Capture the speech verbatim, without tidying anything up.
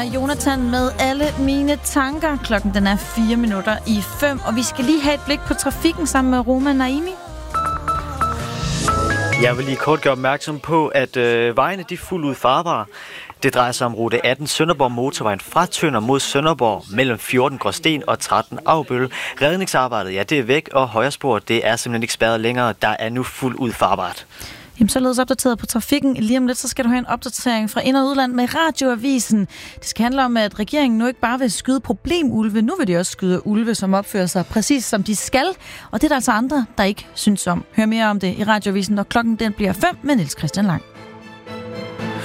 Jonathan med alle mine tanker. Klokken den er fire minutter i fem, og vi skal lige have et blik på trafikken sammen med Roma Naimi. Jeg vil lige kort gøre opmærksom på, at øh, vejene de er fuldt ud farbare. Det drejer sig om rute atten Sønderborg motorvejen fra Tønder mod Sønderborg mellem fjorten Gråsten og tretten Avbøl. Redningsarbejdet, ja, det er væk, og højrespor, det er simpelthen ikke spærret længere. Der er nu fuldt ud farbart. Jamen, således opdateret på trafikken. Lige om lidt, så skal du have en opdatering fra ind- og udland med Radioavisen. Det skal handle om, at regeringen nu ikke bare vil skyde problemulve. Nu vil de også skyde ulve, som opfører sig præcis som de skal. Og det er der altså andre, der ikke synes om. Hør mere om det i Radioavisen, når klokken den bliver fem med Niels Christian Lang.